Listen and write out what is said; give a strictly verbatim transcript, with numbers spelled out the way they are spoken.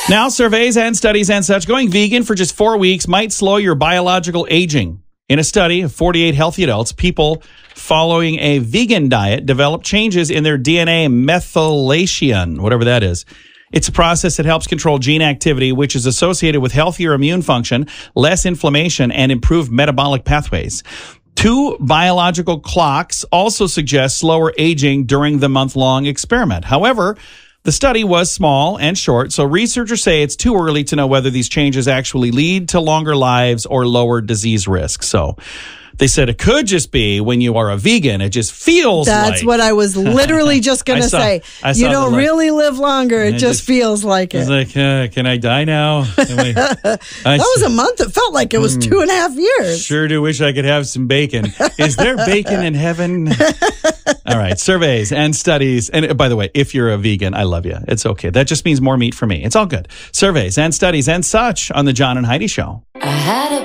Now, surveys and studies and such, going vegan for just four weeks might slow your biological aging. In a study of forty-eight healthy adults, people following a vegan diet developed changes in their D N A methylation, whatever that is. It's a process that helps control gene activity, which is associated with healthier immune function, less inflammation, and improved metabolic pathways. Two biological clocks also suggest slower aging during the month-long experiment. However, the study was small and short, so researchers say it's too early to know whether these changes actually lead to longer lives or lower disease risk. So they said it could just be when you are a vegan, it just feels That's like. That's what I was literally just going to say. I you don't the, really live longer. It, it just, just feels like it. It's like, uh, can I die now? I, that was a month. It felt like it was two and a half years. Sure do wish I could have some bacon. Is there bacon in heaven? All right. Surveys and studies. And by the way, if you're a vegan, I love you. It's okay. That just means more meat for me. It's all good. Surveys and studies and such on the John and Heidi Show. I had a